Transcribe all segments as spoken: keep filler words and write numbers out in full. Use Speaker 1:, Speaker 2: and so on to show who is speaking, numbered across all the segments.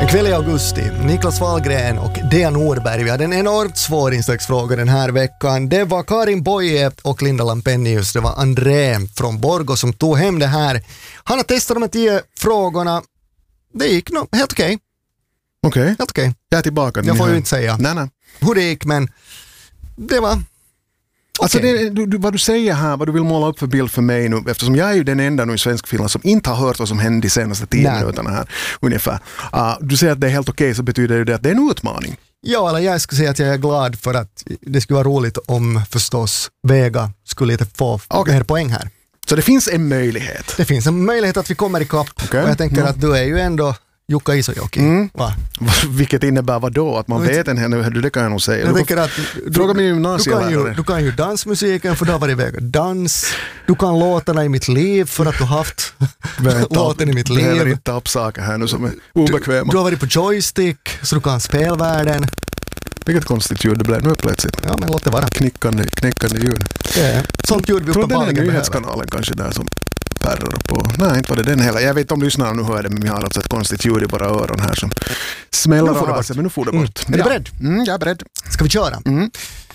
Speaker 1: En kväll i augusti, Niklas Wahlgren och Dea Norberg. Vi hade en enormt svår inslagsfråga den här veckan. Det var Karin Boye och Linda Lampenius. Det var André från Borgå som tog hem det här. Han har testat de här tio frågorna. Det gick nog helt okej. Okay.
Speaker 2: Okej. Okay.
Speaker 1: Helt okej. Okay.
Speaker 2: Jag är tillbaka.
Speaker 1: Jag får ju inte säga
Speaker 2: nej, nej.
Speaker 1: hur det gick, men det var...
Speaker 2: Alltså
Speaker 1: okay.
Speaker 2: det, du, vad du säger här, vad du vill måla upp för bild för mig nu, eftersom jag är ju den enda nu i svensk film som inte har hört vad som hände de senaste tio minuterna här ungefär. Uh, du säger att det är helt okej, okay, så betyder det att det är en utmaning.
Speaker 1: Ja, eller jag skulle säga att jag är glad för att det skulle vara roligt om förstås Vega skulle inte få okay. mer poäng här.
Speaker 2: Så det finns en möjlighet?
Speaker 1: Det finns en möjlighet att vi kommer i kapp. Okay. Och jag tänker mm. att du är ju ändå Jukka Isojoki. Mm. Va?
Speaker 2: Vilket innebär vad då? Att man vet, vet en henne, det kan jag nog säga.
Speaker 1: Jag
Speaker 2: du
Speaker 1: tänker att
Speaker 2: fråga min gymnasielärare.
Speaker 1: Du kan ju, du kan ju dansmusiken, för du har varit iväg dans. Du kan låtarna i mitt liv för att du har haft låten i mitt liv. Du
Speaker 2: behöver inte ta upp saker här nu som är obekväma.
Speaker 1: Du, du har varit på joystick, så du kan spelvärlden.
Speaker 2: Vilket konstigt ljud det blev nu plötsligt.
Speaker 1: Ja, men låt det vara.
Speaker 2: Knickande, knickande ljud.
Speaker 1: Ja, sånt ljud vi uppenbarligen behöver.
Speaker 2: Nyhetskanalen kanske där som pärrar på. Nej, inte var det den heller. Jag vet inte om lyssnarna nu hör det, men vi har alltså ett konstigt ljud i våra öron här som smäller av sig. Men nu får det bort.
Speaker 1: Mm. Är du beredd?
Speaker 2: Mm, jag är beredd.
Speaker 1: Ska vi köra?
Speaker 2: Mm.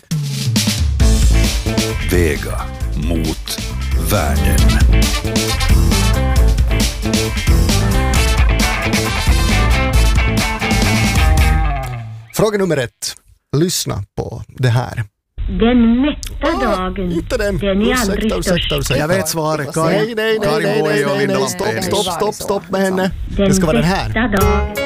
Speaker 3: Vega mot världen.
Speaker 1: Fråga nummer ett. Lyssna på det här.
Speaker 4: Den mätta dagen,
Speaker 1: inte den,
Speaker 4: den är aldrig störst.
Speaker 2: Jag vet svaret. Karin,
Speaker 1: nej, nej, nej,
Speaker 2: Karin
Speaker 1: nej,
Speaker 2: Boye och
Speaker 1: nej,
Speaker 2: Linda
Speaker 1: nej, stopp,
Speaker 2: Lampenius.
Speaker 1: stopp, stopp, stopp med henne.
Speaker 4: Den
Speaker 1: det ska vara den här.
Speaker 4: bästa dagen.